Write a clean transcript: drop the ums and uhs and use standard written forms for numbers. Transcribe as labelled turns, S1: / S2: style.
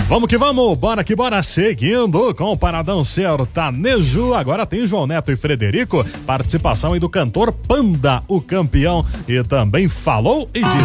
S1: Vamos que vamos, bora que bora, seguindo com o Paradão Sertanejo. Agora tem João Neto e Frederico, participação aí do cantor Panda, o campeão, e também falou e disse.